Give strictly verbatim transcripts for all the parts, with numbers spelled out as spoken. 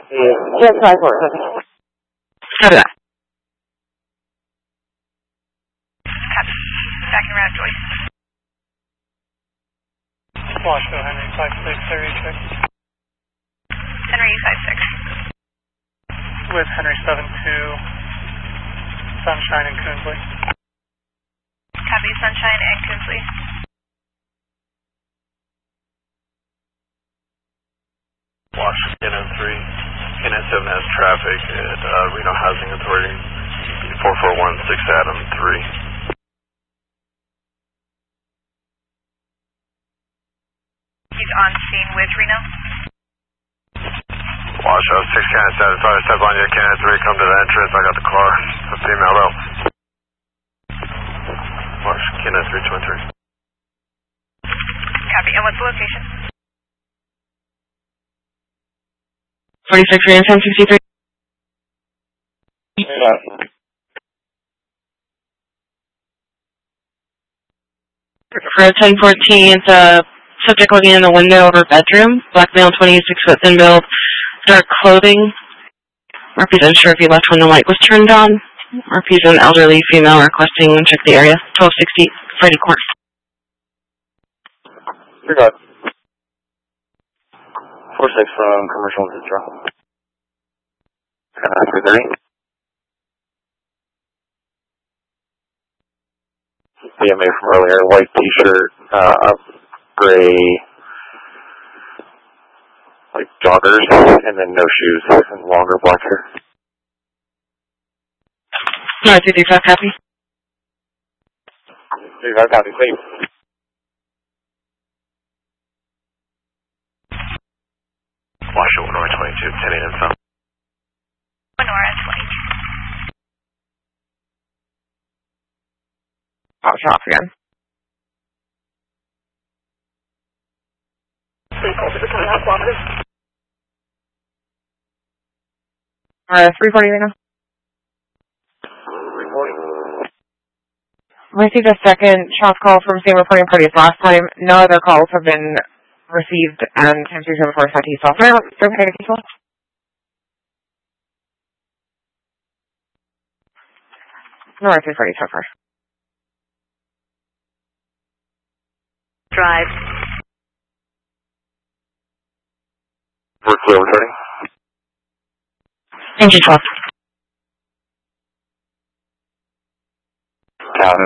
Just try for it. Copy that. Copy. Backing around Joyce. Washoe, Henry five six, area check. Henry five six. With Henry seven two, Sunshine and Coonsley. Copy, Sunshine and Coonsley. Watch N N three. N N seven has traffic at uh, Reno Housing Authority, four four one six Adam three. He's on scene with Reno. Watch out, six Cannon seven five, step on your Cannon three, come to the entrance, I got the car, a female out. Watch, Cannon three two three. Copy, and what's the location? forty-six Reno ten sixty-three. For ten fourteen, it's a subject looking in the window of her bedroom. Black male, twenty-six foot thin build, dark clothing. Or if he's unsure if he left when the light was turned on. Or if he's an elderly female requesting check the area. twelve sixty, Freddie Court. You're good. four six from Commercial Distro. three thirty. C M A from earlier, white t-shirt, uh, gray, like joggers, and then no shoes, and longer black hair. No, two three five, copy. three five, copy, safe. Washoe, Lenore twenty-two, ten A M south. Lenore twenty-two. Oh, shut off again. Please hold the coming out kilometers. Uh, three forty right now. three forty. I received a second shot call from same reporting party as last time. No other calls have been received, and time three seven four is not T S O L. Can I get a T S O L? No, it's three forty so far. Drive. We're clear, returning. Engine twelve. Copy.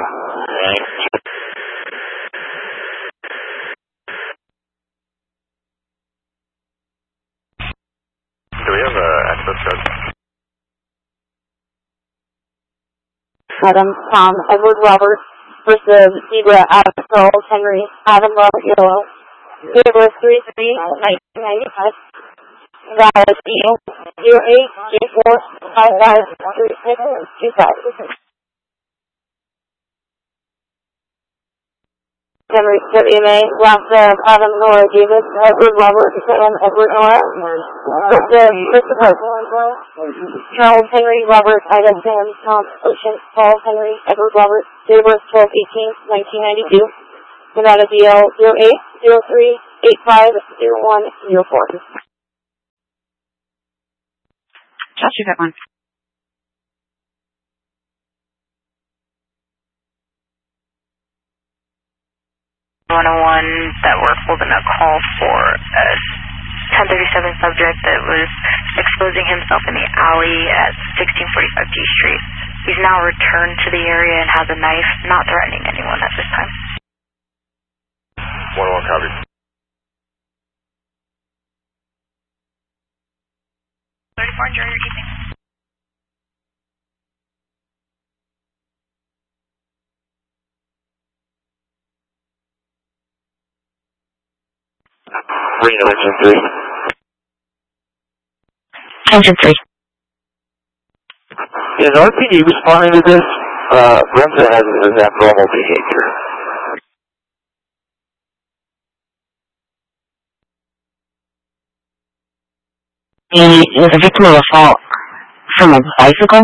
Do we have uh, access code? Adam, Tom, Edward Robert versus Zebra, Adam Pearl, Henry, Adam Robert Yellow. Zebra three three, nineteen ninety-five. Valid zero eight two four five five three six two five. Henry W M A, last of Adam Nora Davis, Edward Robert, Sam Edward Nora, Christopher, Charles Henry Robert, Ida Sam, Tom Ocean, Paul Henry, Edward Robert, Davis twelve eighteen nineteen ninety-two, Nevada D L zero eight zero three eight five zero one zero four. Shot you that one. one oh one that were holding a call for a ten thirty-seven subject that was exposing himself in the alley at sixteen forty-five G Street. He's now returned to the area and has a knife, not threatening anyone at this time. one oh one copy. thirty-four, enjoy your evening. Reno, engine three. Engine three. Is R P D responding to this? Uh, Remsen has an abnormal behavior. He was a victim of assault from a bicycle.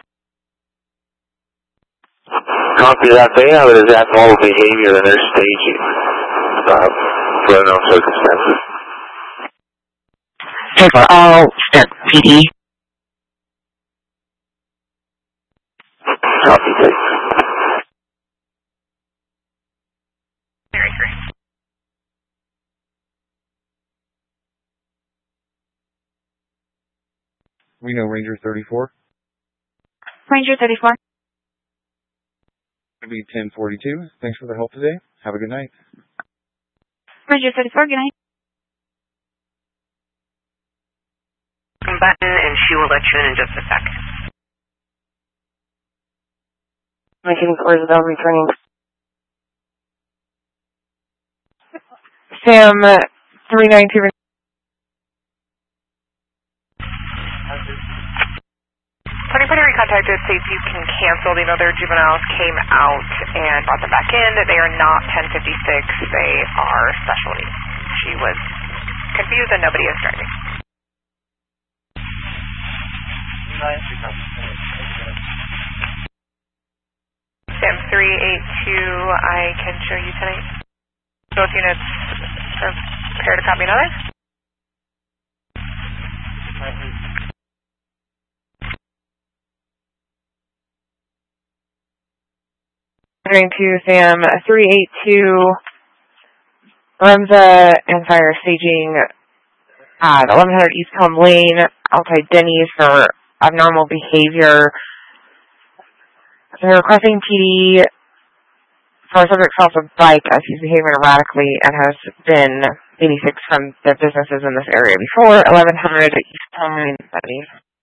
Copy that. They have it as abnormal behavior and they're staging uh, for unknown circumstances. ten for all, Stark P D. Copy, please. Very great. Reno Ranger thirty-four. Ranger thirty-four. It'll be ten forty-two. Thanks for the help today. Have a good night. Ranger thirty-four, good night. Button, and she will let you in in just a sec. Making Elizabeth returning. Sam, uh, three nine two. Tony Petty recontacted states you can cancel. The other juveniles came out and brought them back in. They are not ten fifty-six. They are special needs. She was confused and nobody is driving. Sam three eight two, I can show you tonight. Both units are prepared to copy another. Nine two, Sam, three eight two. Remza and Fire staging at eleven hundred East Palm Lane outside Denny's for abnormal behavior. They're requesting P D for a subject off a bike as he's behaving erratically and has been eighty-six from the businesses in this area before. eleven hundred East Palm Lane, Denny's.